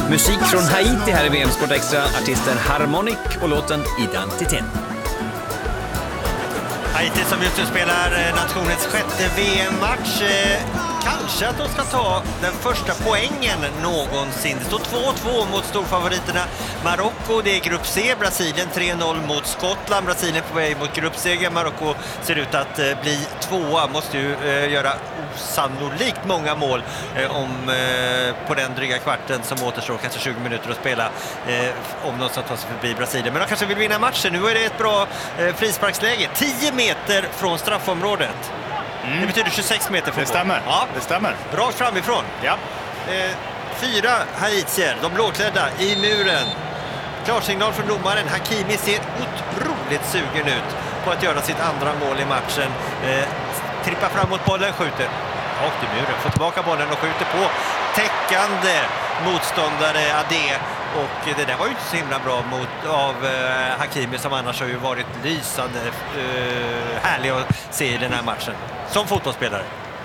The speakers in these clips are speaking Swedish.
Musik från Haiti här i VM Sport Extra, artisten Harmonic och låten Identitet. Haiti som just nu spelar nationens sjätte VM-match. Kanske att de ska ta den första poängen någonsin. Det står 2-2 mot storfavoriterna Marocko. Det är grupp C. Brasilien 3-0 mot Skottland. Brasilien på väg mot gruppseger. Marocko ser ut att bli tvåa. Måste ju göra osannolikt många mål på den dryga kvarten som återstår. Kanske 20 minuter att spela om de ska ta sig förbi Brasilien. Men de kanske vill vinna matchen. Nu är det ett bra frisparksläge. 10 meter från straffområdet. Det betyder 26 meter från. Det stämmer. Ja. Det stämmer. Rakt framifrån. Ja. 4 haitier, de blåklädda i muren. Klarsignal från domaren. Hakimi ser otroligt sugen ut på att göra sitt andra mål i matchen. Trippar fram mot bollen, skjuter rakt i muren. Får tillbaka bollen och skjuter på täckande motståndare Adé. Och det där var ju inte så himla bra av Hakimi som annars har ju varit lysande härlig att se i den här matchen som fotbollsspelare.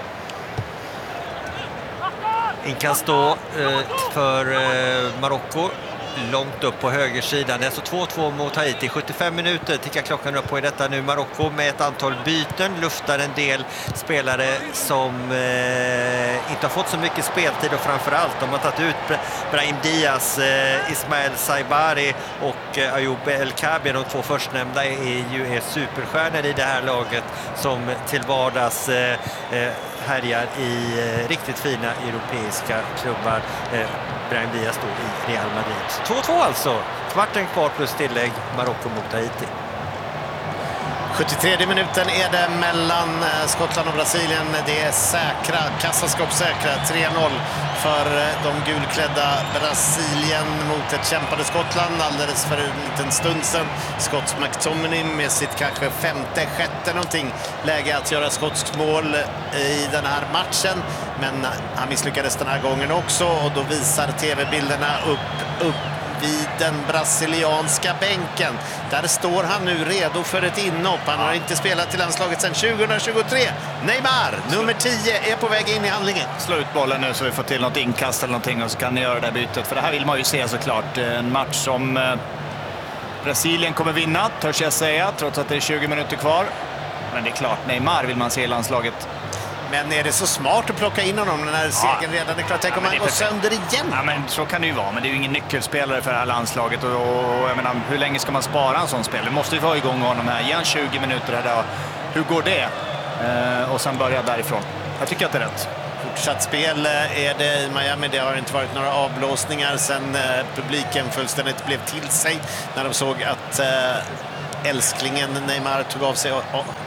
Inkast då för Marocko långt upp på högersidan. Det är så 2-2 mot Haiti. 75 minuter tickar klockan upp på i detta nu. Marocko med ett antal byten luftar en del spelare som inte har fått så mycket speltid, och framförallt de har tagit ut Brahim Diaz, Ismael Saibari och Ayoub El Kabi. De två förstnämnda är superstjärnor i det här laget som till vardags härjar i riktigt fina europeiska klubbar. Brahim Diaz står i Real Madrid. 2-2 alltså. Kvarten kvar plus tillägg. Marocko mot Haiti. 73 minuten är det mellan Skottland och Brasilien. Det är säkra, kassaskåpssäkra 3-0 för de gulklädda Brasilien mot ett kämpande Skottland alldeles för en liten stund sedan. Scott McTominay med sitt kanske femte, sjätte någonting läge att göra skotskt mål i den här matchen. Men han misslyckades den här gången också, och då visar tv-bilderna upp vid den brasilianska bänken. Där står han nu redo för ett inhopp. Han har inte spelat till landslaget sedan 2023. Neymar, nummer 10, är på väg in i handlingen. Slå ut bollen nu så vi får till något inkast eller någonting, och så kan ni göra det bytet. För det här vill man ju se såklart. En match som Brasilien kommer vinna, törs jag säga, trots att det är 20 minuter kvar. Men det är klart, Neymar vill man se i landslaget. Men är det så smart att plocka in honom när segern redan är klar? Tänk om han går sönder igen. Ja, men så kan det ju vara. Men det är ju ingen nyckelspelare för det här landslaget. Och jag menar, hur länge ska man spara en sån spelare? Vi måste ju få igång honom här. Ge han 20 minuter här då. Hur går det? Och sen börja därifrån. Jag tycker att det är rätt. Fortsatt spel är det i Miami. Det har inte varit några avblåsningar sen publiken fullständigt blev till sig när de såg att älsklingen Neymar tog av sig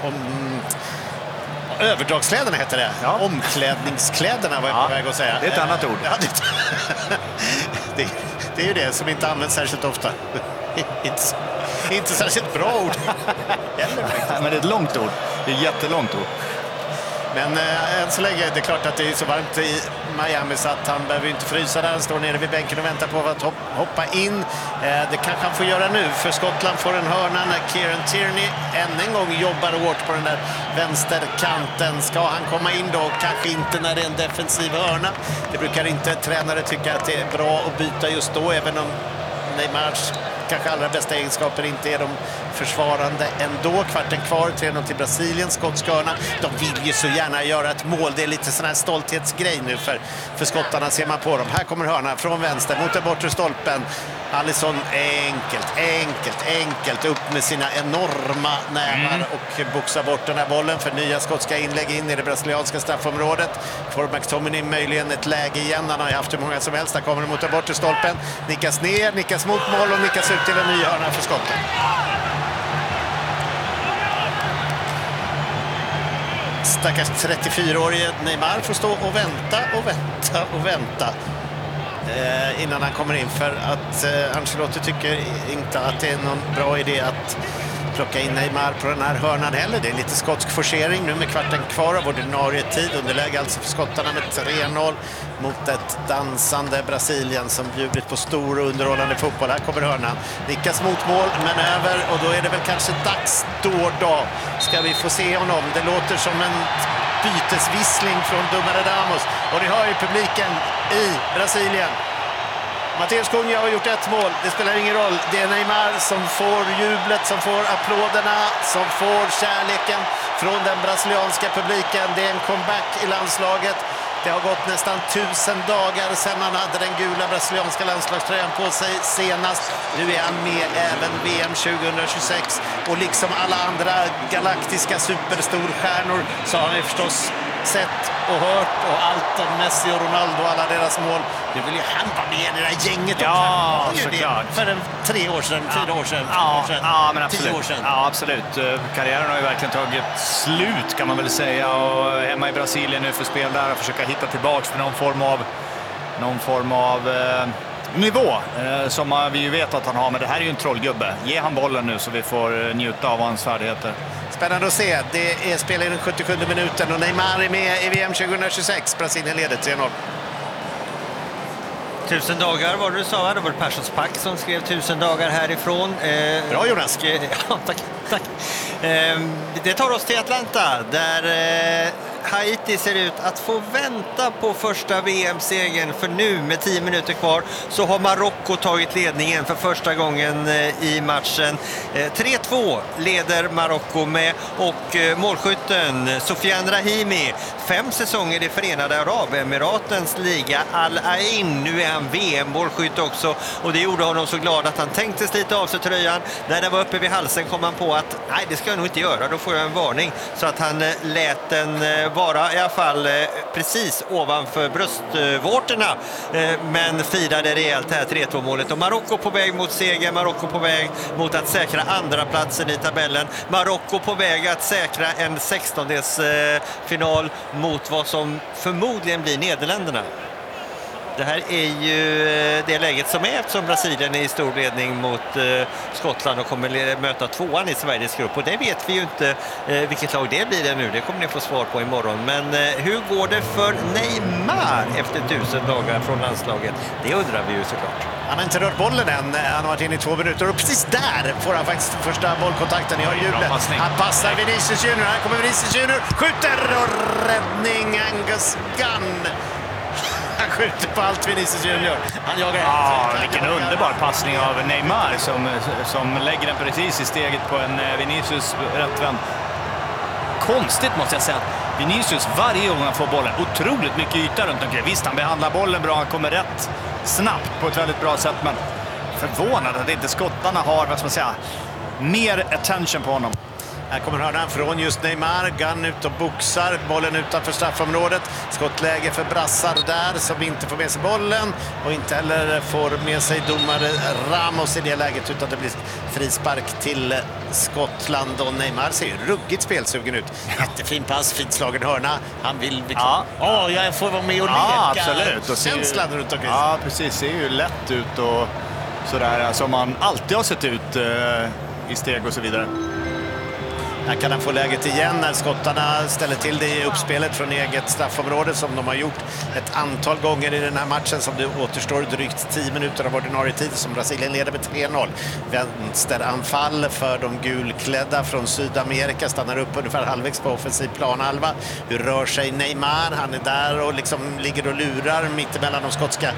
överdragskläderna heter det. Ja. Omklädningskläderna var jag på väg att säga. Det är ett annat ord. Ja, det är ju det som inte används särskilt ofta. inte särskilt bra ord. Men det är ett långt ord. Det är ett jättelångt ord. Men än så länge är det klart att det är så varmt i Miami så att han behöver inte frysa där. Han står nere vid bänken och väntar på att hoppa in. Det kanske han får göra nu, för Skottland får en hörna när Kieran Tierney än en gång jobbar hårt på den där vänsterkanten. Ska han komma in då? Kanske inte när det är en defensiv hörna. Det brukar inte tränare tycka att det är bra att byta just då, även om Neymars kanske allra bästa egenskaper inte är de försvarande ändå. Kvarten kvar, 3-0 till Brasilien, skottskarna. De vill ju så gärna göra ett mål. Det är lite sån här stolthetsgrej nu för skottarna, ser man på dem. Här kommer hörna från vänster mot den bortre stolpen. Alisson enkelt upp med sina enorma nävar och boxar bort den här bollen för nya skotska inlägg in i det brasilianska straffområdet. Får McTominay möjligen ett läge igen. Han har ju haft hur många som helst. Där kommer det mot den bortre stolpen. Nickas ner, nickas mot mål och nickas ut till en ny hörna för Skottland. Stackars 34-årige Neymar får stå och vänta innan han kommer in, för att Ancelotti tycker inte att det är någon bra idé att plocka in Neymar på den här hörnan heller. Det är lite skotsk forcering nu med kvarten kvar av ordinarie tid. Underläge alltså för skottarna med 3-0 mot ett dansande Brasilien som bjudit på stor och underhållande fotboll. Här kommer hörnan. Nickas mot mål, men över, och då är det väl kanske dags då. Ska vi få se honom. Det låter som en bytesvissling från domare Ramos. Och ni hör ju publiken i Brasilien. Matheus Cunha har gjort ett mål. Det spelar ingen roll. Det är Neymar som får jublet, som får applåderna, som får kärleken från den brasilianska publiken. Det är en comeback i landslaget. Det har gått nästan 1000 dagar sedan han hade den gula brasilianska landslagströjan på sig senast. Nu är han med även VM 2026. Och liksom alla andra galaktiska superstorstjärnor så har han förstås sett och hört och allt om Messi och Ronaldo och alla deras mål. Nu vill ju han vara med i det där gänget. Ja, såklart. För 3 år sedan, 4 år sedan, 5 år sedan, ja, men absolut. 10 år sedan. Ja, absolut. Karriären har ju verkligen tagit slut kan man väl säga. Och hemma i Brasilien nu för spel där och försöka hitta tillbaka till någon form av nivå som vi ju vet att han har. Men det här är ju en trollgubbe. Ge han bollen nu så vi får njuta av hans färdigheter. Spännande att se. Det är spel i den 77 minuten och Neymar är med i VM 2026. Brasilien leder 3-0. 1000 dagar var det du sa, det var Perssons Pack som skrev 1000 dagar härifrån. Bra Jonas! Ja, tack. Det tar oss till Atlanta där Haiti ser ut att få vänta på första VM-segern, för nu med 10 minuter kvar så har Marocko tagit ledningen för första gången i matchen. 3-2 leder Marocko med, och målskytten Sofiane Rahimi, 5 säsonger i Förenade Arabemiratens liga Al Ain. Nu är han VM-målskytt också, och det gjorde honom så glad att han tänkte slita av sig tröjan. När den var uppe vid halsen kom han på att nej, det ska jag nog inte göra, då får jag en varning. Så att han lät den vara i alla fall precis ovanför bröstvårtorna, men firade rejält här 3-2-målet. Och Marocko på väg mot seger, Marocko på väg mot att säkra andra platsen i tabellen. Marocko på väg att säkra en 16-delsfinal mot vad som förmodligen blir Nederländerna. Det här är ju det läget som är, eftersom Brasilien är i stor ledning mot Skottland och kommer möta 2:an i Sveriges grupp. Och det vet vi ju inte vilket lag det blir nu. Det kommer ni få svar på imorgon. Men hur går det för Neymar efter 1000 dagar från landslaget? Det undrar vi ju såklart. Han har inte rört bollen än. Han har varit inne i 2 minuter och precis där får han faktiskt första bollkontakten. Ni har jublet. Han passar Vinicius Junior. Här kommer Vinicius Junior. Skjuter och räddning Angus Gunn. Han skjuter på allt Vinicius Junior. Han jagar vilken underbar passning av Neymar som lägger den precis i steget på en Vinicius rättvänd. Konstigt måste jag säga. Vinicius varje gång han får bollen, otroligt mycket yta runt omkring. Visst, han behandlar bollen bra, han kommer rätt snabbt på ett väldigt bra sätt, men förvånad att inte skottarna har, vad ska man säga, mer attention på honom. Här kommer hörnan från just Neymar. Gunn ut och boxar. Bollen utanför straffområdet. Skottläge för brassar där som inte får med sig bollen. Och inte heller får med sig domare Ramos i det läget, utan det blir frispark till Skottland. Och Neymar ser ju ruggigt spelsugen ut. Jättefin pass, fint slagen hörna. Han vill... jag får vara med och leka. Ja, absolut. Och känslan runt omkring. Ja, precis. Ser ju lätt ut och sådär som man alltid har sett ut i steg och så vidare. Här kan han få läget igen när skottarna ställer till det i uppspelet från eget straffområde, som de har gjort ett antal gånger i den här matchen, som det återstår drygt 10 minuter av ordinarie tid, som Brasilien leder med 3-0. Vänsteranfall för de gulklädda från Sydamerika, stannar upp ungefär halvvägs på offensiv planhalva. Hur rör sig Neymar? Han är där och liksom ligger och lurar mittemellan de skotska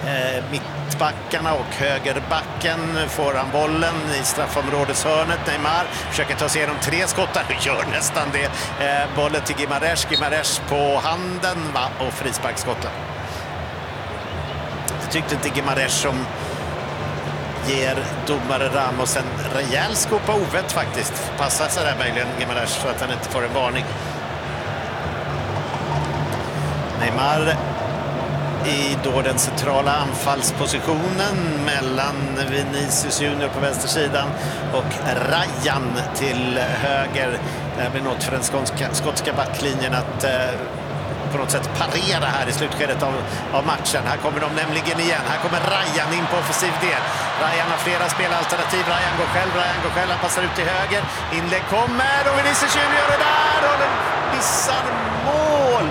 mittbackarna och högerbacken. Får han bollen i straffområdeshörnet. Neymar försöker ta sig igenom 3 skottar, gör nästan det. Bollen till Gimaresh på handen, och frispark Skottland. Jag tyckte inte Gimaresh som ger domare Ramos en rejäl skopa ovett faktiskt. Passar sig där möjligen Gimaresh så att han inte får en varning. Neymar i då den centrala anfallspositionen mellan Vinicius Junior på vänstersidan och Ryan till höger. Det blir något för den skotska backlinjen att på något sätt parera här i slutskedet av matchen. Här kommer de nämligen igen. Här kommer Ryan in på offensiv del. Ryan har flera spelalternativ. Ryan går själv. Han passar ut till höger. Inlägg kommer och Vinicius Junior är där och den missar mål.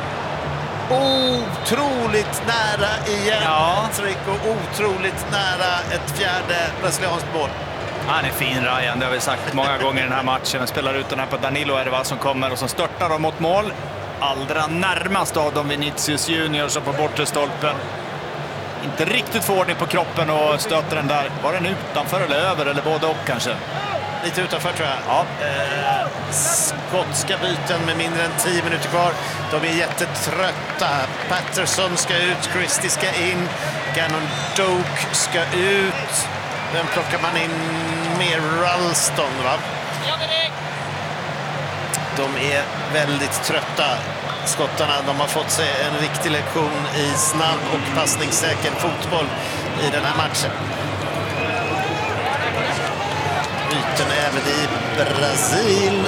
Otroligt nära igen. Och otroligt nära ett fjärde brasilianskt mål. Han är fin Ryan, det har vi sagt många gånger i den här matchen. Han spelar ut den här på Danilo är det vad som kommer och som störtar dem mot mål. Allra närmast av dem Vinicius Junior som på bortre stolpen. inte riktigt får ordning på kroppen och stöter den där. Var den utanför eller över eller både och kanske? Lite utanför tror jag. Ja. Skotska byten med mindre än 10 minuter kvar. De är jättetrötta. Patterson ska ut, Christie ska in, Gannon Doak ska ut. Den plockar man in med Ralston, va? De är väldigt trötta, skottarna. De har fått sig en riktig lektion i snabb och passningssäker fotboll i den här matchen. Byten även i Brasil.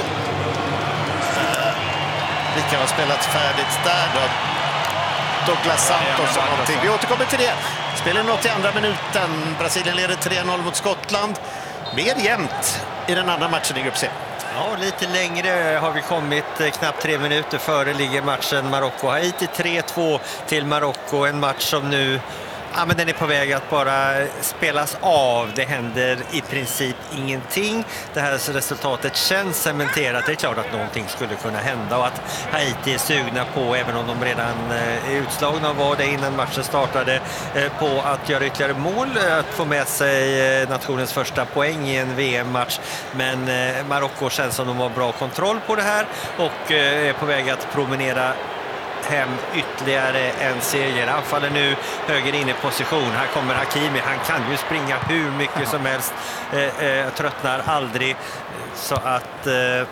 Vilka har spelat färdigt där då? Douglas Santos och någonting. Vi återkommer till det. Spelar något i andra minuten. Brasilien leder 3-0 mot Skottland. Mer jämnt i den andra matchen i grupp C. Ja, lite längre har vi kommit. Knappt 3 minuter före ligger matchen Marocko-Haiti. 3-2 till Marocko. En match som nu... Ja, men den är på väg att bara spelas av. Det händer i princip ingenting. Det här resultatet känns cementerat. Det är klart att någonting skulle kunna hända och att Haiti är sugna på, även om de redan är utslagna och var det innan matchen startade, på att göra ytterligare mål, att få med sig nationens första poäng i en VM-match. Men Marocko känns som de har bra kontroll på det här och är på väg att promenera hem ytterligare en seger. Han faller nu höger in i position. Här kommer Hakimi. Han kan ju springa hur mycket som helst. Tröttnar aldrig. Så att...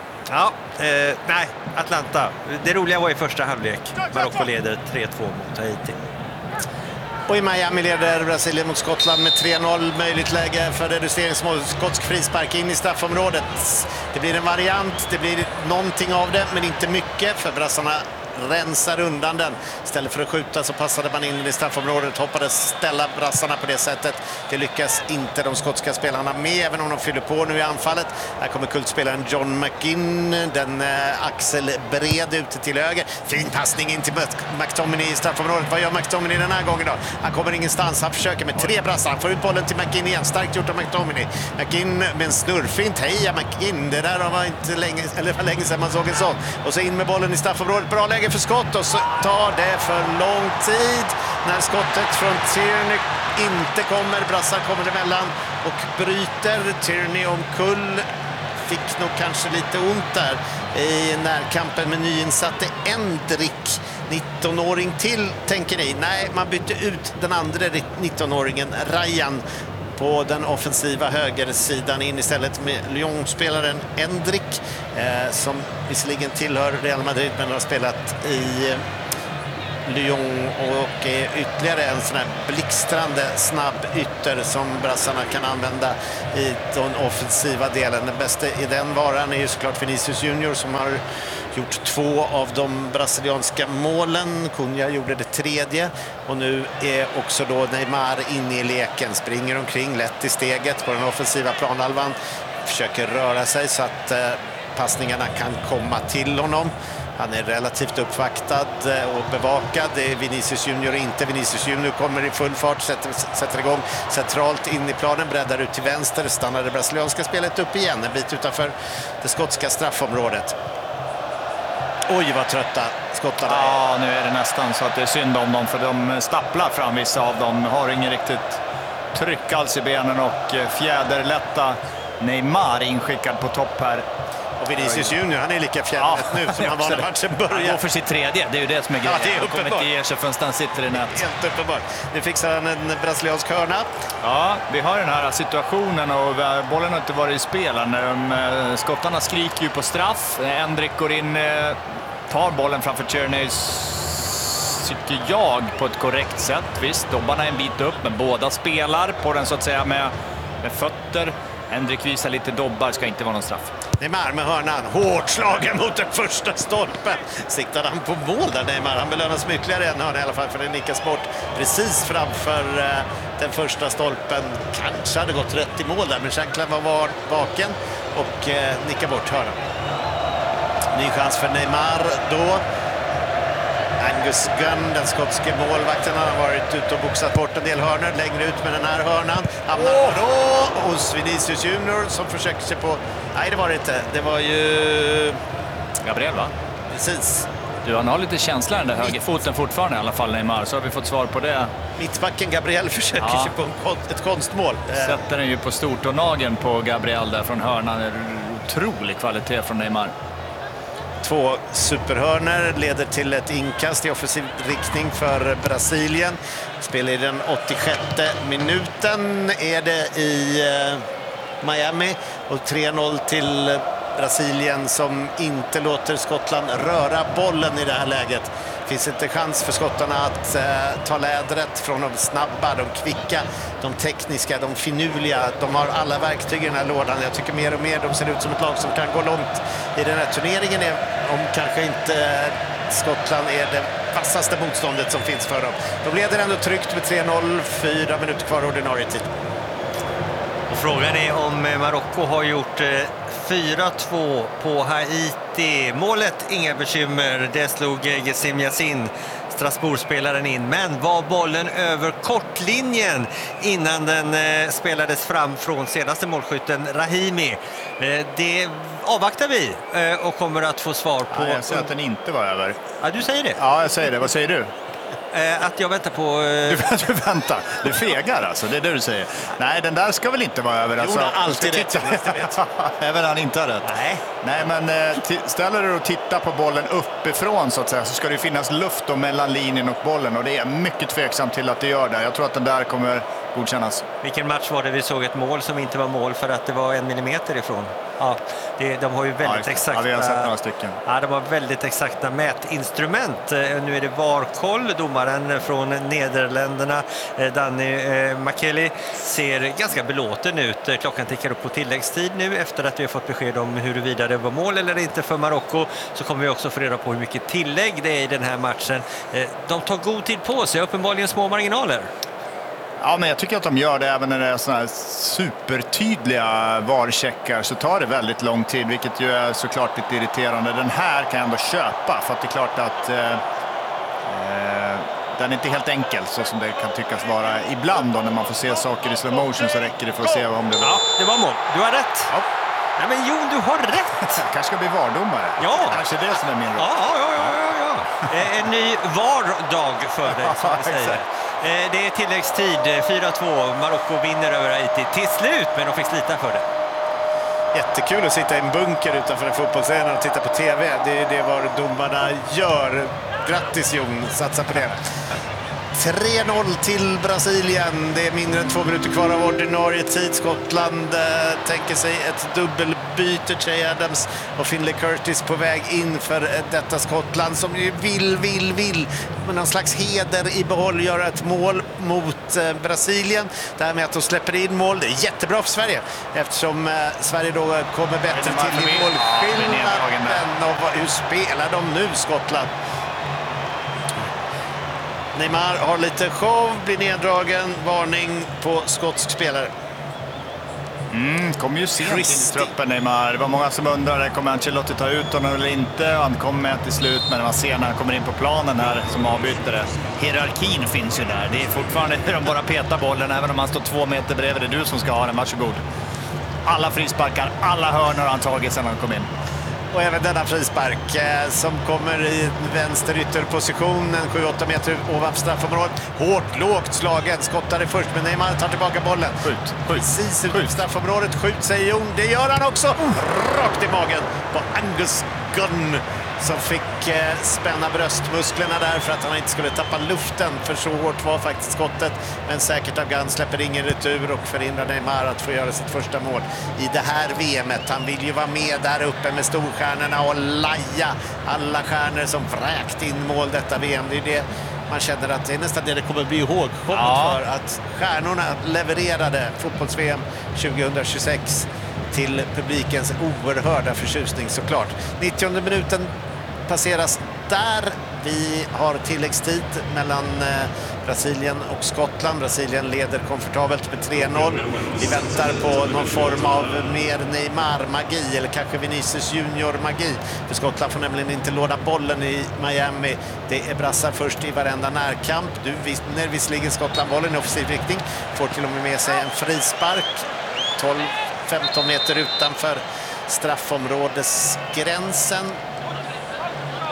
nej, Atlanta. Det roliga var i första halvlek. Marocko leder 3-2 mot Haiti. Och i Miami leder Brasilien mot Skottland med 3-0. Möjligt läge för reduceringsmål. Skotsk frispark in i straffområdet. Det blir en variant. Det blir någonting av det, men inte mycket, för brassarna rensar undan den. Istället för att skjuta så passade man in i straffområdet, hoppades ställa brassarna på det sättet. Det lyckas inte de skotska spelarna med, även om de fyller på nu i anfallet. Här kommer kultspelaren John McGinn, den axelbred ute till höger. Fin passning in till McTominay i straffområdet. Vad gör McTominay den här gången då? Han kommer ingenstans, han försöker med 3 brassar. Han får ut bollen till McGinn igen, starkt gjort av McTominay. McGinn med en snurrfint, heja McGinn. Det där var inte länge, eller var länge sedan man såg en sån. Och så in med bollen i straffområdet, bra läge för skott, och så tar det för lång tid när skottet från Tierney inte kommer. Brassar kommer emellan och bryter. Tierney omkull. Fick nog kanske lite ont där i närkampen med nyinsatte Endrick. 19-åring till, tänker ni? Nej, man bytte ut den andra 19-åringen Ryan på den offensiva högersidan in istället med Lyon-spelaren Endrick, som visserligen tillhör Real Madrid men har spelat i Lyon och är ytterligare en sån här blixtrande snabb ytter som brassarna kan använda i den offensiva delen. Den bästa i den varan är ju såklart Vinicius Junior, som har gjort 2 av de brasilianska målen. Cunha gjorde det 3:e och nu är också då Neymar inne i leken, springer omkring lätt i steget på den offensiva planhalvan, försöker röra sig så att passningarna kan komma till honom. Han är relativt uppvaktad och bevakad. Det är Vinicius Junior inte. Vinicius Junior kommer i full fart, sätter igång centralt in i planen, breddar ut till vänster, stannar det brasilianska spelet upp igen en bit utanför det skotska straffområdet. Oj, vad trötta skottarna är. Ja, nu är det nästan så att det är synd om dem, för de stapplar fram, vissa av dem. Har ingen riktigt tryck alls i benen och fjäderlätta Neymar inskickad på topp här. Och Vinicius Junior, han är lika fjärdet nu som han var när matchen började. Han går för sitt 3:e, det är ju det som är grejen. Ja, det är han kommer uppenbart. inte ge sig förrän han sitter i nät. Helt uppenbart. Nu fixar han en brasiliansk hörna. Ja, vi har den här situationen och bollen har inte varit i spel. Skottarna skriker ju på straff. Endrick går in, tar bollen framför Tierney, tycker jag, på ett korrekt sätt. Visst, dobbarna en bit upp, men båda spelar på den så att säga med fötter. Endrick visar lite dobbar, ska inte vara någon straff. Neymar med hörnan, hårt slagen mot den första stolpen. Siktade han på mål där, Neymar? Han belönas med ytterligare en hörna i alla fall, för den nickas bort precis framför den första stolpen. Kanske hade gått rätt i mål där, men Shankland var vaken och nickar bort hörnan. Ny chans för Neymar då. Angus Gunn, den skotske målvakten, har varit ute och boxat bort en del hörnor. Längre ut med den här hörnan. Hamnar bra hos Vinicius Junior som försöker sig på... Nej, det var det inte. Det var ju... Gabriel, va? Precis. Han har lite känsla den där högerfoten fortfarande i alla fall, Neymar. Så har vi fått svar på det. Mittbacken Gabriel försöker sig på ett konstmål. Sätter den ju på stortånageln på Gabriel där från hörnan. Otrolig kvalitet från Neymar. 2 superhörner leder till ett inkast i offensiv riktning för Brasilien. Spelar i den 86:e minuten är det i Miami och 3-0 till Brasilien som inte låter Skottland röra bollen i det här läget. Finns inte chans för skottarna att ta lädret från de snabba, de kvicka, de tekniska, de finurliga. De har alla verktyg i den här lådan. Jag tycker mer och mer de ser ut som ett lag som kan gå långt i den här turneringen. Om kanske inte Skottland är det vassaste motståndet som finns för dem. De leder ändå tryggt med 3-0, 4 minuter kvar ordinarie tid. Och frågan är om Marocko har gjort 4-2 på Haiti. Målet, inga bekymmer. Det slog Gessim Yassin, Strasbourg-spelaren, in. Men var bollen över kortlinjen innan den spelades fram från senaste målskytten Rahimi? Det avvaktar vi och kommer att få svar på. Ja, jag säger att den inte var över. Ja, du säger det? Ja, jag säger det. Vad säger du? Att jag väntar på... Du väntar. Du fegar alltså, det är det du säger. Nej, den där ska väl inte vara över. Alltså. Alltid rätt. Även han inte har rätt. Nej, men ställer du och tittar på bollen uppifrån så att säga, så ska det finnas luft då mellan linjen och bollen. Och det är mycket tveksamt till att det gör det. Jag tror att den där kommer godkännas. Vilken match var det vi såg ett mål som inte var mål för att det var 1 millimeter ifrån? Ja, de har ju väldigt exakta... Ja, vi har sett några stycken. Ja, de har väldigt exakta mätinstrument. Nu är det VAR-koll. Domaren från Nederländerna, Danny Makeli, ser ganska belåten ut. Klockan tickar upp på tilläggstid nu efter att vi har fått besked om huruvida det var mål eller inte för Marocko. Så kommer vi också få reda på hur mycket tillägg det är i den här matchen. De tar god tid på sig, uppenbarligen små marginaler. Ja, men jag tycker att de gör det även när det är såna här supertydliga VAR-checkar, så tar det väldigt lång tid, vilket ju är såklart lite irriterande. Den här kan jag ändå köpa, för att det är klart att den är inte helt enkel så som det kan tyckas vara ibland då, när man får se saker i slow motion så räcker det för att se om det var. Ja, det var mål. Du har rätt. Ja. Nej, men Jon, du har rätt. Kanske ska bli VAR-domare. Ja. Kanske det som är min roll. Ja. En ny VAR-dag för dig, som vi säger. Det är tilläggstid, 4-2. Marocko vinner över Haiti till slut, men de fick slita för det. Jättekul att sitta i en bunker utanför en fotbollsarena och titta på TV. Det är det vad domarna gör. Grattis Jon, satsa på det. 3-0 till Brasilien. Det är mindre än 2 minuter kvar av ordinarie tid. Skottland tänker sig ett dubbelbyte. Che Adams och Finlay Curtis på väg in för detta Skottland som ju vill med någon slags heder i behåll göra ett mål mot Brasilien. Det här med att de släpper in mål, det är jättebra för Sverige eftersom Sverige då kommer bättre till i målskillnaden. Och hur spelar de nu, Skottland? Neymar har lite show, blir neddragen, varning på skotsk spelare. Kommer ju sent in i truppen, Neymar. Det var många som undrade, kommer Ancelotti ta ut honom eller inte? Han kom med till slut, men det var sen när han kommer in på planen här som avbytare. Hierarkin finns ju där. Det är fortfarande hur de bara petar bollen, även om han står 2 meter bredvid. Det är du som ska ha den, varsågod. Alla frisparkar, alla hörnor har han tagit sedan han kom in. Och även denna frispark som kommer i vänster ytterposition, 7-8 meter ovanför straffområdet. Hårt, lågt slagen. Skottare först, men Neymar tar tillbaka bollen. Skjut. Precis ut straffområdet. Skjut, säger Jon. Det gör han också. Rakt i magen på Angus Gunn som fick spänna bröstmusklerna där för att han inte skulle tappa luften. För så hårt var faktiskt skottet. Men säkert av Gunn släpper ingen retur och förhindrar Neymar att få göra sitt första mål i det här VMet. Han vill ju vara med där uppe med storstjärnorna och laja alla stjärnor som vräkt in mål detta VM. Det är det man känner att det är nästan det det kommer bli ihågkommet för, att stjärnorna levererade fotbolls-VM 2026 till publikens oerhörda förtjusning såklart. 90:e minuten passeras där. Vi har tilläggstid mellan Brasilien och Skottland. Brasilien leder komfortabelt med 3-0. Vi väntar på någon form av mer Neymar-magi eller kanske Vinicius Junior-magi. För Skottland får nämligen inte låna bollen i Miami. Det är brassar först i varenda närkamp. Du vinner visserligen Skottland bollen i offensiv riktning. Får till och med sig en frispark. 12-15 meter utanför straffområdesgränsen.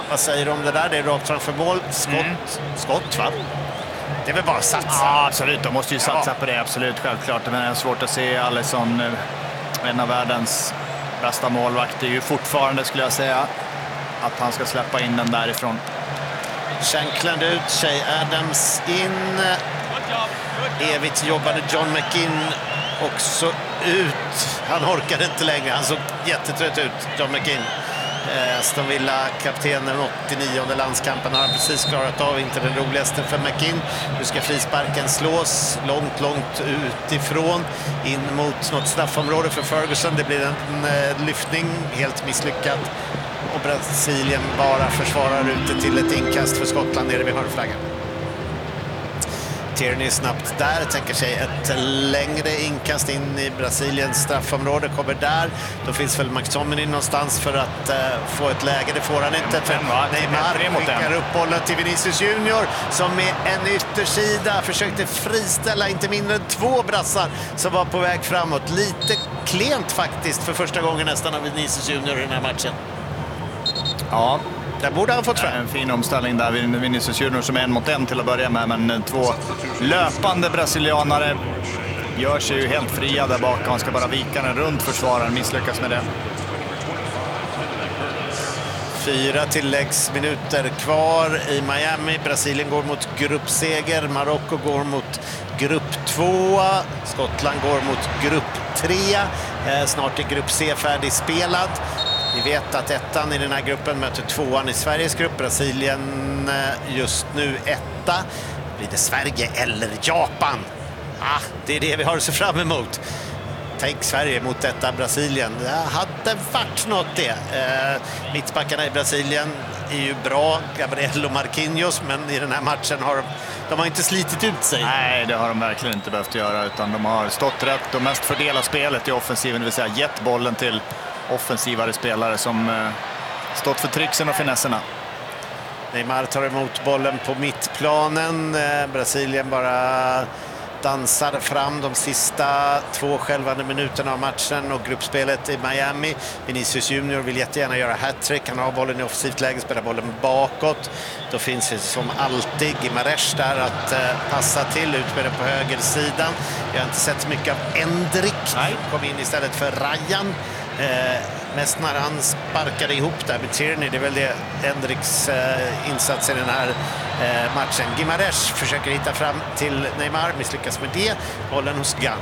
Vad säger du om det där? Det är rakt framför mål. Skott, va? Det är väl bara att satsa? Ja, absolut. De måste ju satsa på det, absolut, självklart. Men det är svårt att se Alisson, en av världens bästa målvakter, ju fortfarande, skulle jag säga, att han ska släppa in den därifrån. Shankland ut, Shea Adams in. Evigt jobbade John McGinn också ut. Han orkade inte längre, han såg jättetrött ut, John McGinn. Aston Villa-kaptenen, 89:e landskampen, har han precis klarat av. Inte den roligaste för McGinn. Nu ska frisparken slås långt utifrån in mot något straffområde för Ferguson. Det blir en lyftning, helt misslyckad. Och Brasilien bara försvarar ute till ett inkast för Skottland nere vid hörnflaggan. Tierney snabbt där, tänker sig ett längre inkast in i Brasiliens straffområde, kommer där. Då finns väl McTominay någonstans för att få ett läge, det får han inte. För Neymar skickar upp bollen till Vinicius Junior som med en yttersida försökte friställa inte mindre än 2 brassar som var på väg framåt. Lite klent faktiskt för första gången nästan av Vinicius Junior i den här matchen. Ja, där borde han fått fram. En fin omställning där. Vinicius Junior som är 1 mot 1 till att börja med, men 2 löpande brasilianare gör sig ju helt fria där bak. Han ska bara vika den runt försvararen, misslyckas med det. 4 tilläggsminuter kvar i Miami. Brasilien går mot gruppseger. Marocko går mot grupp 2. Skottland går mot grupp 3. Snart är grupp C färdigspelad. Vi vet att 1:an i den här gruppen möter 2:an i Sveriges grupp. Brasilien just nu 1:a. Blir det Sverige eller Japan? Det är det vi har att se fram emot. Tänk Sverige mot detta Brasilien. Det hade varit något det. Mittbackarna i Brasilien är ju bra, Gabriel och Marquinhos, men i den här matchen har de har inte slitit ut sig. Nej, det har de verkligen inte behövt göra, utan de har stått rätt och mest fördelat spelet i offensiven, det vill säga gett bollen till offensivare spelare som stått för tricksen och finesserna. Neymar tar emot bollen på mittplanen. Brasilien bara dansar fram de sista 2 skälvande minuterna av matchen och gruppspelet i Miami. Vinicius Junior vill jättegärna göra hattrick. Han har bollen i offensivt läge, spelar bollen bakåt. Då finns det som alltid Guimaraes där att passa till, ut med den på högersidan. Jag har inte sett så mycket av Endrick. Kom in istället för Ryan. Mest när han sparkade ihop där med Tierney. Det är väl det Endricks insats i den här matchen. Guimaraes försöker hitta fram till Neymar, misslyckas med det. Bollen hos Gunn.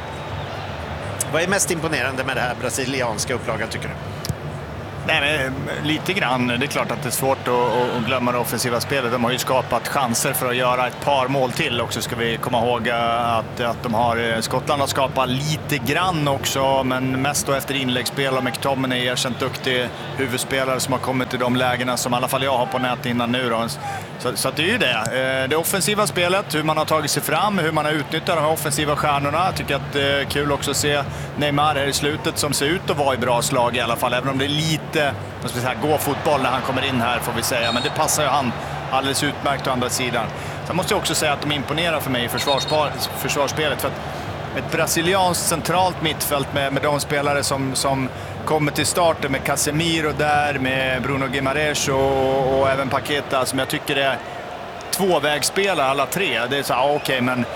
Vad är mest imponerande med det här brasilianska upplagan, tycker du? Nej, men lite grann. Det är klart att det är svårt att glömma det offensiva spelet. De har ju skapat chanser för att göra ett par mål till också, ska vi komma ihåg att de har. Skottland har skapat lite grann också, men mest då efter inläggsspel, och McTominay är erkänt duktig huvudspelare som har kommit till de lägena som i alla fall jag har på nät innan nu då. Så det är ju det offensiva spelet, hur man har tagit sig fram, hur man har utnyttjat de här offensiva stjärnorna. Jag tycker att det är kul också att se Neymar här i slutet som ser ut att vara i bra slag i alla fall, även om det är lite gå fotboll när han kommer in här, får vi säga, men det passar ju han alldeles utmärkt å andra sidan. Sen måste jag också säga att de imponerar för mig i försvarsspelet, för att ett brasilianskt centralt mittfält med de spelare som kommer till starten, med Casemiro där, med Bruno Guimaraes och även Paqueta, som jag tycker är tvåvägsspelare alla tre. Det är så okej, men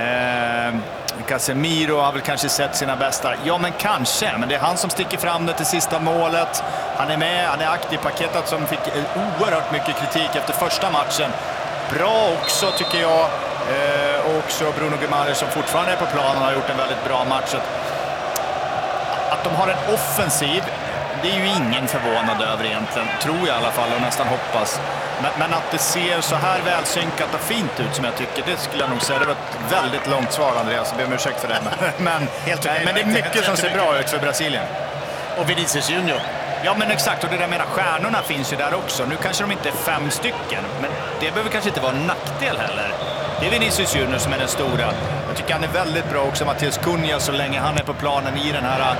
Casemiro har väl kanske sett sina bästa. Ja, men kanske. Men det är han som sticker fram det till sista målet. Han är med, han är aktiv. Paqueta som fick oerhört mycket kritik efter första matchen. Bra också, tycker jag. Och också Bruno Guimaraes som fortfarande är på planen har gjort en väldigt bra match. Att de har en offensiv, det är ju ingen förvånad över egentligen. Tror jag i alla fall, och nästan hoppas. Men att det ser så här välsynkat och fint ut som jag tycker, det skulle jag nog säga. Det var ett väldigt långt svar, Andreas. Jag ber om ursäkt för det. Men det är mycket som ser bra ut för Brasilien. Och Vinicius Junior. Ja, men exakt. Och det där menar, stjärnorna finns ju där också. Nu kanske de inte är 5 stycken, men det behöver kanske inte vara en nackdel heller. Det är Vinicius Junior som är den stora. Jag tycker han är väldigt bra också, Matheus Cunha, så länge han är på planen i den här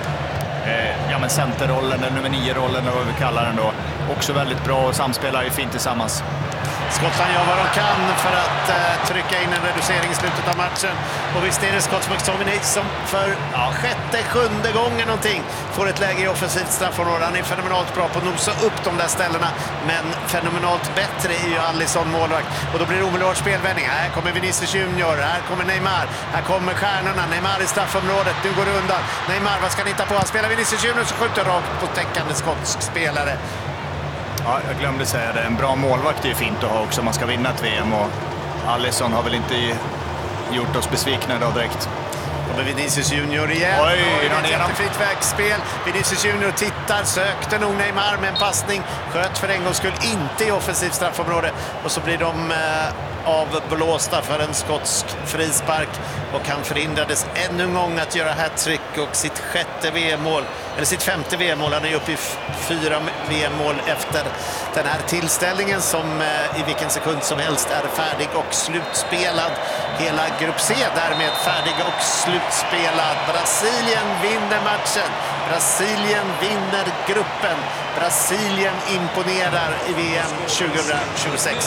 centerrollen, eller nummer 9-rollen eller vad vi kallar den då. Också väldigt bra och samspelar ju fint tillsammans. Skottland gör vad de kan för att trycka in en reducering i slutet av matchen. Och visst är det Scott McTominay som för sjunde gången någonting får ett läge i offensivt straffområde. Han är fenomenalt bra på att nosa upp de där ställena, men fenomenalt bättre är ju Alisson målvakt. Och då blir det omedelbart spelvändning. Här kommer Vinicius Junior, här kommer Neymar, här kommer stjärnorna. Neymar i straffområdet, nu går det undan. Neymar, vad ska han hitta på? Han spelar Vinicius Junior så skjuter rakt på täckande skotsk spelare. Ja, jag glömde säga det. En bra målvakt är ju fint att ha också om man ska vinna ett VM. Och Alisson har väl inte gjort oss besvikna idag direkt. Och Vinicius Junior igen. Oj, ett jättefint vägspel. Vinicius Junior tittar, sökte nog Neymar med en passning. Sköt för en gångs skull inte i offensivt straffområde. Och så blir de avblåsta för en skotsk frispark. Och han förhindrades ännu en gång att göra hattrick och sitt femte VM-mål. Han är uppe i 4 VM-mål efter den här tillställningen som i vilken sekund som helst är färdig och slutspelad. Hela grupp C därmed färdig och slutspelad. Brasilien vinner matchen. Brasilien vinner gruppen. Brasilien imponerar i VM 2026.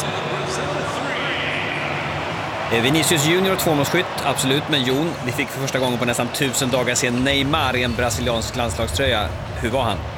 Vinicius Junior 2-målsskytt, absolut, men Jon, vi fick för första gången på nästan 1000 dagar se Neymar i en brasiliansk landslagströja. Hur var han?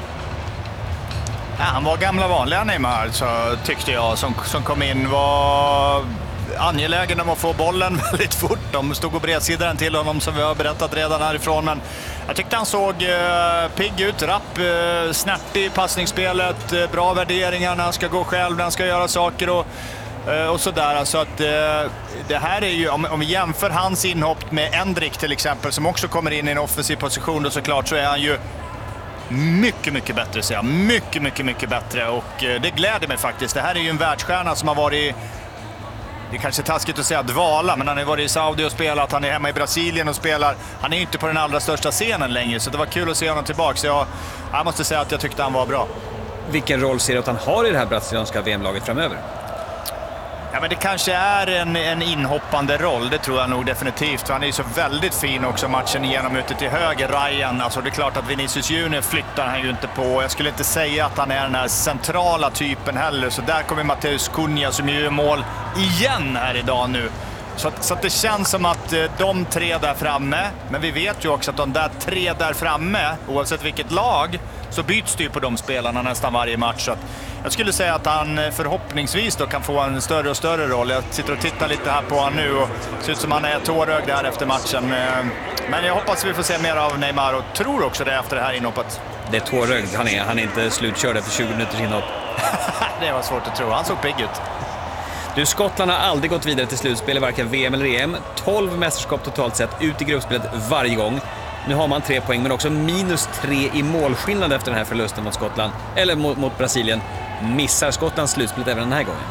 Ja, han var gamla vanliga Neymar, så tyckte jag, som kom in, var angelägen om att få bollen väldigt fort. De stod och bredsidade till honom som vi har berättat redan härifrån, men jag tyckte han såg pigg ut, rapp, snärtig i passningsspelet, bra värderingar när han ska gå själv, när han ska göra saker och sådär. Alltså att det här är ju, om vi jämför hans inhopp med Endrick till exempel, som också kommer in i en offensiv position, då såklart så är han ju mycket bättre, säger jag. Mycket bättre, och det gläder mig faktiskt. Det här är ju en världsstjärna som har varit, det är kanske taskigt att säga dvala, men han har varit i Saudi och spelat, han är hemma i Brasilien och spelar. Han är ju inte på den allra största scenen längre, så det var kul att se honom tillbaka. Så jag måste säga att jag tyckte han var bra. Vilken roll ser du att han har i det här brasilianska VM-laget framöver? Ja, men det kanske är en inhoppande roll, det tror jag nog definitivt. Han är ju så väldigt fin också matchen igenom ute till höger, Ryan. Alltså det är klart att Vinicius Junior flyttar han ju inte på. Jag skulle inte säga att han är den här centrala typen heller. Så där kommer Matheus Cunha som gör mål igen här idag nu. Så att det känns som att de tre där framme, men vi vet ju också att de där tre där framme, oavsett vilket lag, så byts det ju på de spelarna nästan varje match. Så att jag skulle säga att han förhoppningsvis då kan få en större och större roll. Jag sitter och tittar lite här på honom nu och ser ut som han är tårögd där efter matchen. Men jag hoppas vi får se mer av Neymar och tror också det efter det här inhoppet. Det är tårögd, han är inte slutkörd efter 20 minuters inhopp. Det var svårt att tro, han såg pigg ut. Du, Skottland har aldrig gått vidare till slutspel i varken VM eller EM. 12 mästerskap totalt sett ut i gruppspelet varje gång. Nu har man 3 poäng, men också -3 i målskillnad efter den här förlusten mot Skottland, eller mot Brasilien. Missar Skottland slutspelet även den här gången?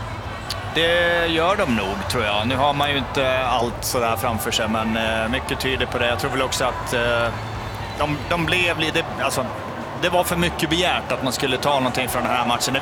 Det gör de nog, tror jag. Nu har man ju inte allt sådär framför sig, men mycket tyder på det. Jag tror väl också att de blev lite... Alltså, det var för mycket begärt att man skulle ta någonting från den här matchen.